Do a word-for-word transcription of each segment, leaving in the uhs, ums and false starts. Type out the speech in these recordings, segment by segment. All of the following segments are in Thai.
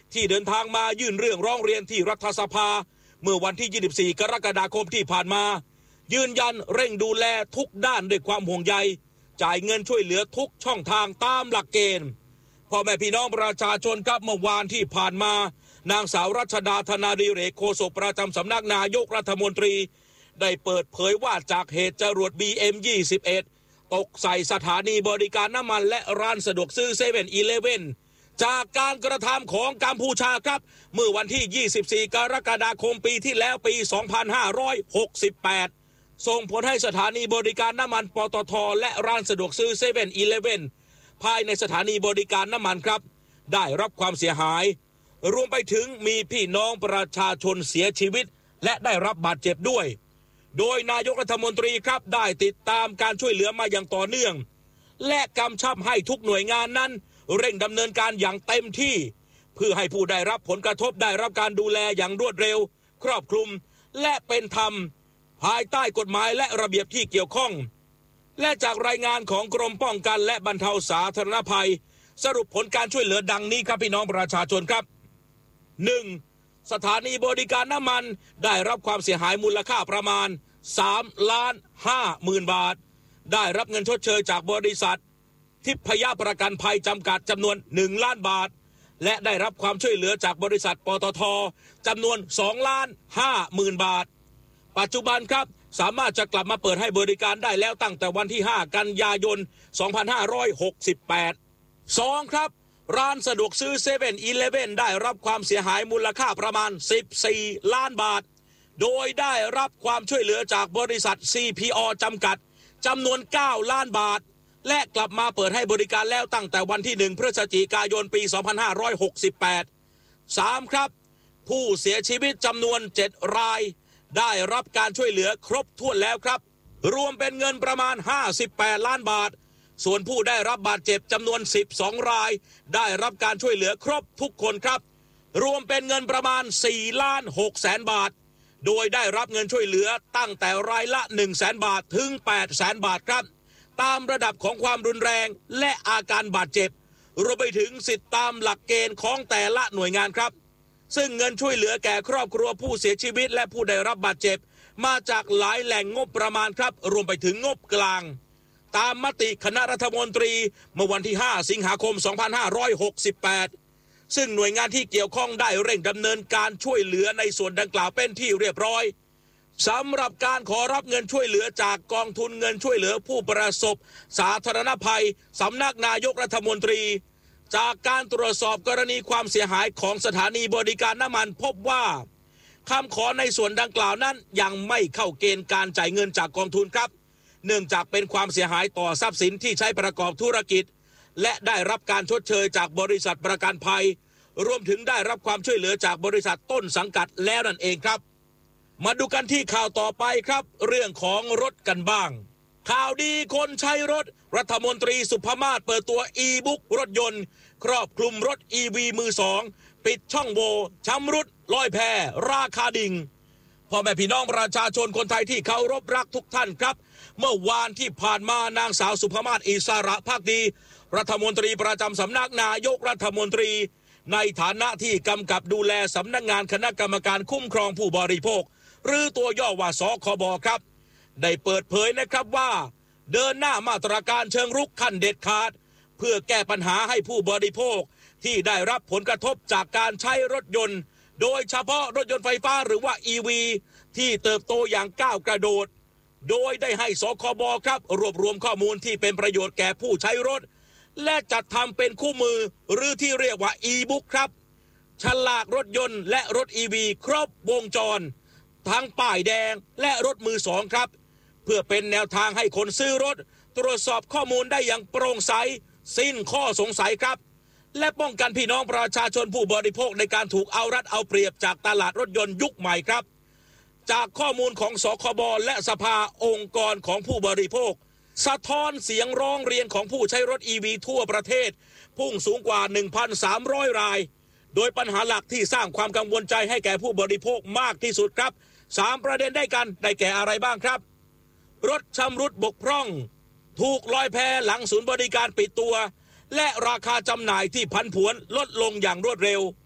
ที่เดินทางมายื่นเรื่องร้องเรียนที่รัฐสภาเมื่อวันที่ยี่สิบสี่กรกฎาคมที่ผ่านมายืนยันเร่งดูแลทุกด้านด้วยความห่วงใยจ่ายเงินช่วยเหลือทุกช่องทางตามหลักเกณฑ์พ่อแม่พี่น้องประชาชนครับเมื่อวานที่ผ่านมานางสาวรัชดาธนาดิเรกโฆษกประจำสำนักนายกรัฐมนตรีได้เปิดเผยว่าจากเหตุจรวด บี เอ็ม ยี่สิบเอ็ด ตกใส่สถานีบริการน้ำมันและร้านสะดวกซื้อ เซเว่น อีเลฟเว่น จากการกระทำของกัมพูชาครับเมื่อวันที่ยี่สิบสี่กรกฎาคมปีที่แล้วปีสองพันห้าร้อยหกสิบแปดส่งผลให้สถานีบริการน้ำมันปตท.และร้านสะดวกซื้อ เซเว่น อีเลฟเว่น ภายในสถานีบริการน้ำมันครับได้รับความเสียหายรวมไปถึงมีพี่น้องประชาชนเสียชีวิตและได้รับบาดเจ็บด้วยโดยนายกรัฐมนตรีครับได้ติดตามการช่วยเหลือมาอย่างต่อเนื่องและกำชับให้ทุกหน่วยงานนั้นเร่งดำเนินการอย่างเต็มที่เพื่อให้ผู้ได้รับผลกระทบได้รับการดูแลอย่างรวดเร็วครอบคลุมและเป็นธรรมภายใต้กฎหมายและระเบียบที่เกี่ยวข้องและจากรายงานของกรมป้องกันและบรรเทาสาธารณภัยสรุปผลการช่วยเหลือดังนี้ครับพี่น้องประชาชนครับ หนึ่ง. สถานีบริการน้ำมันได้รับความเสียหายมูลค่าประมาณสามล้านห้าหมื่นบาทได้รับเงินชดเชยจากบริษัททิพยประกันภัยจำกัดจำนวนหนึ่งล้านบาทและได้รับความช่วยเหลือจากบริษัทปตท.จำนวนสองล้านห้าหมื่นบาทปัจจุบันครับสามารถจะกลับมาเปิดให้บริการได้แล้วตั้งแต่วันที่ห้ากันยายนสองพันห้าร้อยหกสิบแปด สองครับร้านสะดวกซื้อ เซเว่น อีเลฟเว่น ได้รับความเสียหายมูลค่าประมาณสิบสี่ล้านบาทโดยได้รับความช่วยเหลือจากบริษัท ซี พี อ จำกัดจำนวนเก้าล้านบาทและกลับมาเปิดให้บริการแล้วตั้งแต่วันที่หนึ่งพฤศจิกายนปีสองพันห้าร้อยหกสิบแปด สามครับผู้เสียชีวิตจำนวนเจ็ดรายได้รับการช่วยเหลือครบถ้วนแล้วครับรวมเป็นเงินประมาณห้าสิบแปดล้านบาทส่วนผู้ได้รับบาดเจ็บจำนวนสิบสองรายได้รับการช่วยเหลือครบทุกคนครับรวมเป็นเงินประมาณสี่ล้านหกแสนบาทโดยได้รับเงินช่วยเหลือตั้งแต่รายละหนึ่งแสนบาทถึงแปดแสนบาทครับตามระดับของความรุนแรงและอาการบาดเจ็บรวมไปถึงสิทธิตามหลักเกณฑ์ของแต่ละหน่วยงานครับซึ่งเงินช่วยเหลือแก่ครอบครัวผู้เสียชีวิตและผู้ได้รับบาดเจ็บมาจากหลายแหล่งงบประมาณครับรวมไปถึงงบกลางตามมติคณะรัฐมนตรีเมื่อวันที่ห้าสิงหาคมสองพันห้าร้อยหกสิบแปดซึ่งหน่วยงานที่เกี่ยวข้องได้เร่งดำเนินการช่วยเหลือในส่วนดังกล่าวเป็นที่เรียบร้อยสำหรับการขอรับเงินช่วยเหลือจากกองทุนเงินช่วยเหลือผู้ประสบสาธารณภัยสำนักนายกรัฐมนตรีจากการตรวจสอบกรณีความเสียหายของสถานีบริการน้ำมันพบว่าคำขอในส่วนดังกล่าวนั้นยังไม่เข้าเกณฑ์การจ่ายเงินจากกองทุนครับเนื่องจากเป็นความเสียหายต่อทรัพย์สินที่ใช้ประกอบธุรกิจและได้รับการชดเชยจากบริษัทประกันภัยรวมถึงได้รับความช่วยเหลือจากบริษัทต้นสังกัดแล้วนั่นเองครับมาดูกันที่ข่าวต่อไปครับเรื่องของรถกันบ้างข่าวดีคนใช้รถรัฐมนตรีสุภมาศเปิดตัวอีบุ๊กรถยนต์ครอบคลุมรถ อี วี มือสองปิดช่องโหว่ชำรุดลอยแพราคาดิ่งพ่อแม่พี่น้องประชาชนคนไทยที่เคารพรักทุกท่านครับเมื่อวานที่ผ่านมานางสาวสุภมาศอิสระภักดีรัฐมนตรีประจำสำนักนายกรัฐมนตรีในฐานะที่กำกับดูแลสำนักงานคณะกรรมการคุ้มครองผู้บริโภคหรือตัวย่อว่าสคบครับได้เปิดเผยนะครับว่าเดินหน้ามาตรการเชิงรุกขั้นเด็ดขาดเพื่อแก้ปัญหาให้ผู้บริโภคที่ได้รับผลกระทบจากการใช้รถยนต์โดยเฉพาะรถยนต์ไฟฟ้าหรือว่า อี วี ที่เติบโตอย่างก้าวกระโดดโดยได้ให้สคบครับรวบรวมข้อมูลที่เป็นประโยชน์แก่ผู้ใช้รถและจัดทำเป็นคู่มือหรือที่เรียกว่าอีบุ๊กครับฉลากรถยนต์และรถ อี วี ครบวงจรทั้งป้ายแดงและรถมือสองครับเพื่อเป็นแนวทางให้คนซื้อรถตรวจสอบข้อมูลได้อย่างโปร่งใสสิ้นข้อสงสัยครับและป้องกันพี่น้องประชาชนผู้บริโภคในการถูกเอารัดเอาเปรียบจากตลาดรถยนต์ยุคใหม่ครับจากข้อมูลของสคบและสภาองค์กรของผู้บริโภคสะท้อนเสียงร้องเรียนของผู้ใช้รถ อี วี ทั่วประเทศพุ่งสูงกว่า หนึ่งพันสามร้อย รายโดยปัญหาหลักที่สร้างความกังวลใจให้แก่ผู้บริโภคมากที่สุดครับสามประเด็นได้กันได้แก่อะไรบ้างครับรถชำรุดบกพร่องถูกลอยแพหลังศูนย์บริการปิดตัวและราคาจำหน่ายที่ผันผวนลดลงอย่างรวดเร็ว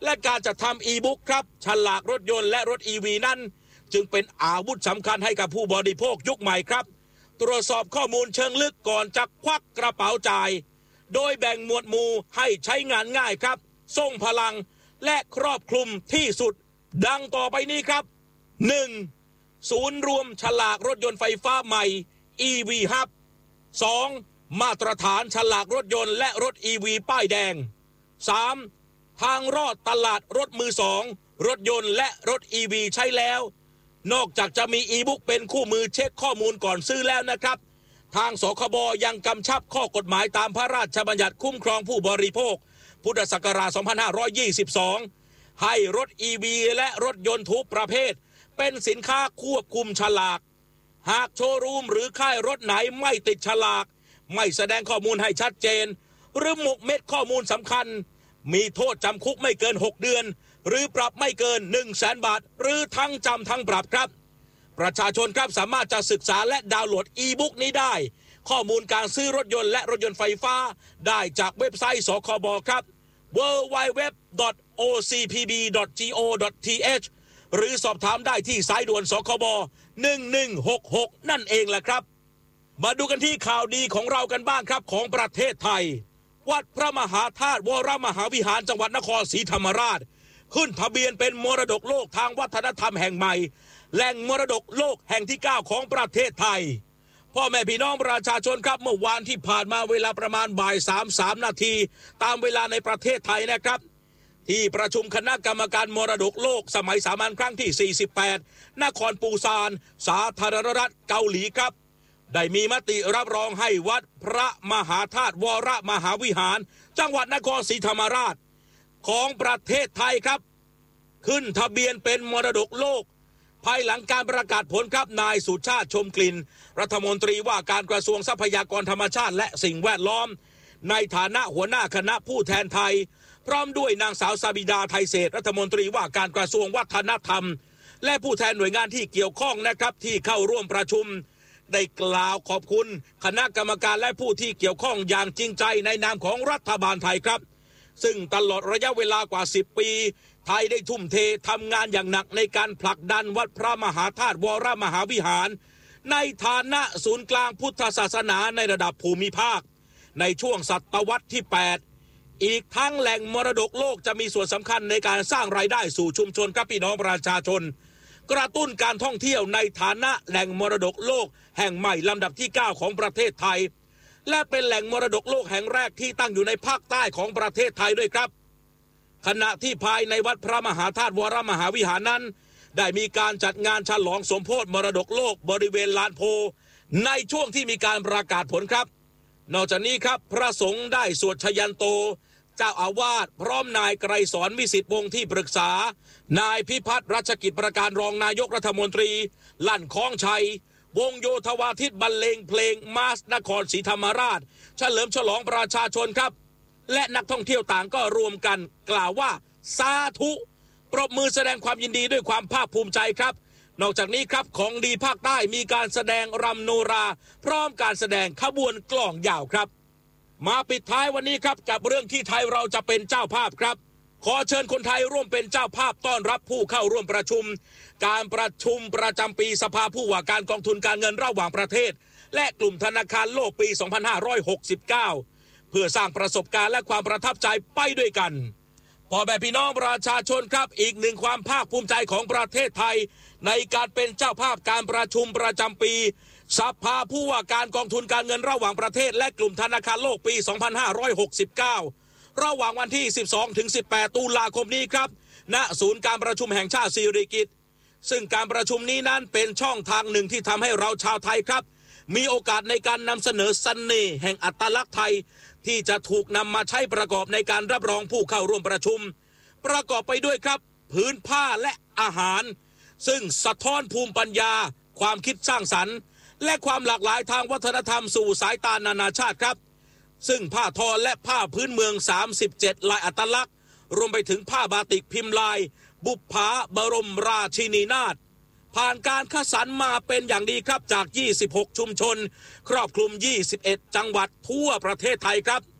และการจัดทำอีบุ๊กครับฉลากรถยนต์และรถ อี วี นั้นจึงเป็นอาวุธสำคัญให้กับผู้บริโภคยุคใหม่ครับตรวจสอบข้อมูลเชิงลึกก่อนจะควักกระเป๋าจ่ายโดยแบ่งหมวดหมู่ให้ใช้งานง่ายครับทรงพลังและครอบคลุมที่สุดดังต่อไปนี้ครับ หนึ่ง. ศูนย์รวมฉลากรถยนต์ไฟฟ้าใหม่ อี วี Hub สอง. มาตรฐานฉลากรถยนต์และรถ อี วี ป้ายแดง สาม. ทางรอดตลาดรถมือสองรถยนต์และรถ อี วี ใช้แล้วนอกจากจะมีอีบุ๊กเป็นคู่มือเช็คข้อมูลก่อนซื้อแล้วนะครับทางสคบยังกำชับข้อกฎหมายตามพระราชบัญญัติคุ้มครองผู้บริโภคพุทธศักราชสองพันห้าร้อยยี่สิบสองให้รถ อี วี และรถยนต์ทุกประเภทเป็นสินค้าควบคุมฉลากหากโชว์รูมหรือค่ายรถไหนไม่ติดฉลากไม่แสดงข้อมูลให้ชัดเจนหรือหมกเม็ดข้อมูลสำคัญมีโทษจำคุกไม่เกินหกเดือนหรือปรับไม่เกิน หนึ่งแสน บาทหรือทั้งจำทั้งปรับครับประชาชนครับสามารถจะศึกษาและดาวน์โหลดอีบุ๊กนี้ได้ข้อมูลการซื้อรถยนต์และรถยนต์ไฟฟ้าได้จากเว็บไซต์สคบครับ ดับเบิลยู ดับเบิลยู ดับเบิลยู ดอท โอ ซี พี บี ดอท จี โอ ดอท ที เอช หรือสอบถามได้ที่สายด่วนสคบหนึ่งหนึ่งหกหกนั่นเองแหละครับมาดูกันที่ข่าวดีของเรากันบ้างครับของประเทศไทยวัดพระมหาธาตุวรมหาวิหารจังหวัดนครศรีธรรมราชขึ้นทะเบียนเป็นมรดกโลกทางวัฒนธรรมแห่งใหม่แหล่งมรดกโลกแห่งที่เก้าของประเทศไทยพ่อแม่พี่น้องประชาชนครับเมื่อวานที่ผ่านมาเวลาประมาณบ่ายสามสามนาทีตามเวลาในประเทศไทยนะครับที่ประชุมคณะกรรมการมรดกโลกสมัยสามัญครั้งที่สี่สิบแปดนครปูซานสาธารณรัฐเกาหลีครับได้มีมติรับรองให้วัดพระมหาธาตุวรมหาวิหารจังหวัดนครศรีธรรมราชของประเทศไทยครับขึ้นทะเบียนเป็นมรดกโลกภายหลังการประกาศผลครับนายสุชาติชมกลิ่นรัฐมนตรีว่าการกระทรวงทรัพยากรธรรมชาติและสิ่งแวดล้อมในฐานะหัวหน้าคณะผู้แทนไทยพร้อมด้วยนางสาวซาบิดาไทยเศรษฐ์รัฐมนตรีว่าการกระทรวงวัฒนธรรมและผู้แทนหน่วยงานที่เกี่ยวข้องนะครับที่เข้าร่วมประชุมได้กล่าวขอบคุณคณะกรรมการและผู้ที่เกี่ยวข้องอย่างจริงใจในนามของรัฐบาลไทยครับซึ่งตลอดระยะเวลากว่าสิบปีไทยได้ทุ่มเททำงานอย่างหนักในการผลักดันวัดพระมหาธาตุวรมหาวิหารในฐานะศูนย์กลางพุทธศาสนาในระดับภูมิภาคในช่วงศตวรรษที่แปดอีกทั้งแหล่งมรดกโลกจะมีส่วนสำคัญในการสร้างรายได้สู่ชุมชนครับพี่น้องประชาชนกระตุ้นการท่องเที่ยวในฐานะแหล่งมรดกโลกแห่งใหม่ลำดับที่เก้าของประเทศไทยและเป็นแหล่งมรดกโลกแห่งแรกที่ตั้งอยู่ในภาคใต้ของประเทศไทยด้วยครับขณะที่ภายในวัดพระมหาธาตุวรมหาวิหารนั้นได้มีการจัดงานฉลองสมโภชมรดกโลกบริเวณลานโพในช่วงที่มีการประกาศผลครับนอกจากนี้ครับพระสงฆ์ได้สวดชยันโตเจ้าอาวาสพร้อมนายไกรสอนวิสิทธิ์วงศ์ที่ปรึกษานายพิพัฒน์รัชกิจประการรองนายกรัฐมนตรีลั่นคล้องชัยวงโยธวาทิตบรรเลงเพลงมาสนครศรีธรรมราชเฉลิมฉลองประชาชนครับและนักท่องเที่ยวต่างก็รวมกันกล่าวว่าสาธุปรบมือแสดงความยินดีด้วยความภาคภูมิใจครับนอกจากนี้ครับของดีภาคใต้มีการแสดงรำโนราพร้อมการแสดงขบวนกลองยาวครับมาปิดท้ายวันนี้ครับกับเรื่องที่ไทยเราจะเป็นเจ้าภาพครับขอเชิญคนไทยร่วมเป็นเจ้าภาพต้อนรับผู้เข้าร่วมประชุมการประชุมประจำปีสภาผู้ว่าการกองทุนการเงินระหว่างประเทศและกลุ่มธนาคารโลกปีสองพันห้าร้อยหกสิบเก้าเพื่อสร้างประสบการณ์และความประทับใจไปด้วยกันพ่อแม่พี่น้องประชาชนครับอีกหนึ่งความภาคภูมิใจของประเทศไทยในการเป็นเจ้าภาพการประชุมประจำปีสภาผู้ว่าการกองทุนการเงินระหว่างประเทศและกลุ่มธนาคารโลกปีสองพันห้าร้อยหกสิบเก้าระหว่างวันที่สิบสองถึงสิบแปดตุลาคมนี้ครับณศูนย์การประชุมแห่งชาติสิริกิติ์ซึ่งการประชุมนี้นั้นเป็นช่องทางหนึ่งที่ทำให้เราชาวไทยครับมีโอกาสในการนำเสนอเสน่ห์แห่งอัตลักษณ์ไทยที่จะถูกนำมาใช้ประกอบในการรับรองผู้เข้าร่วมประชุมประกอบไปด้วยครับพื้นผ้าและอาหารซึ่งสะท้อนภูมิปัญญาความคิดสร้างสรรค์และความหลากหลายทางวัฒนธรรมสู่สายตานานาชาติครับซึ่งผ้าทอและผ้าพื้นเมืองสามสิบเจ็ดลายอัตลักษณ์รวมไปถึงผ้าบาติกพิมพ์ลายบุปผาบรมราชินีนาถผ่านการคัดสรรมาเป็นอย่างดีครับจากยี่สิบหกชุมชนครอบคลุมยี่สิบเอ็ดจังหวัดทั่วประเทศไทยครับ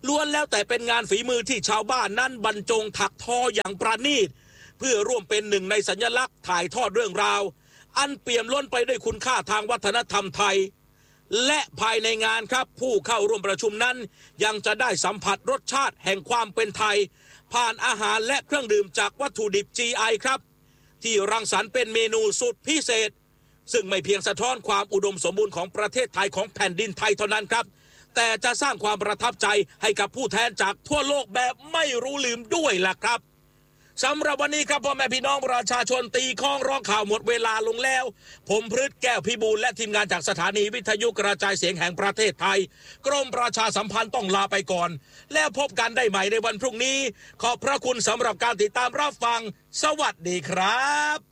ล้วนแล้วแต่เป็นงานฝีมือที่ชาวบ้านนั้นบรรจงถักทออย่างประณีตเพื่อร่วมเป็นหนึ่งในสัญลักษณ์ถ่ายทอดเรื่องราวอันเปี่ยมล้นไปด้วยคุณค่าทางวัฒนธรรมไทยและภายในงานครับผู้เข้าร่วมประชุมนั้นยังจะได้สัมผัสรสชาติแห่งความเป็นไทยผ่านอาหารและเครื่องดื่มจากวัตถุดิบ จี ไอ ครับที่รังสรรค์เป็นเมนูสุดพิเศษซึ่งไม่เพียงสะท้อนความอุดมสมบูรณ์ของประเทศไทยของแผ่นดินไทยเท่านั้นครับแต่จะสร้างความประทับใจให้กับผู้แทนจากทั่วโลกแบบไม่รู้ลืมด้วยล่ะครับสำหรับวันนี้ครับพ่อแม่พี่น้องประชาชนตีข้องร้องข่าวหมดเวลาลงแล้วผมพฤทธิ์แก้วพิบูลและทีมงานจากสถานีวิทยุกระจายเสียงแห่งประเทศไทยกรมประชาสัมพันธ์ต้องลาไปก่อนแล้วพบกันได้ใหม่ในวันพรุ่งนี้ขอบพระคุณสำหรับการติดตามรับฟังสวัสดีครับ